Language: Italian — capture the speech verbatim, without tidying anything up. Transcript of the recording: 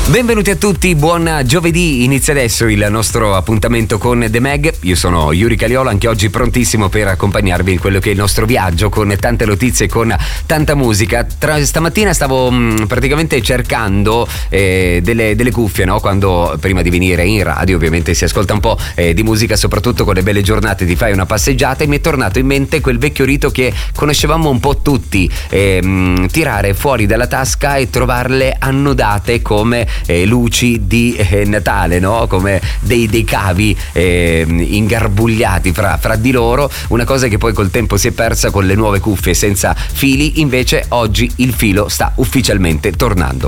Benvenuti a tutti, buon giovedì, inizia adesso il nostro appuntamento con The Mag. Io sono Yuri Caliola, anche oggi prontissimo per accompagnarvi in quello che è il nostro viaggio con tante notizie, con tanta musica. Tra, stamattina stavo mh, praticamente cercando eh, delle, delle cuffie, no? Quando prima di venire in radio ovviamente si ascolta un po' eh, di musica, soprattutto con le belle giornate ti fai una passeggiata, e mi è tornato in mente quel vecchio rito che conoscevamo un po' tutti, eh, mh, tirare fuori dalla tasca e trovarle annodate come Eh, luci di eh, Natale, no? Come dei, dei cavi eh, ingarbugliati fra, fra di loro, una cosa che poi col tempo si è persa con le nuove cuffie senza fili. Invece oggi il filo sta ufficialmente tornando.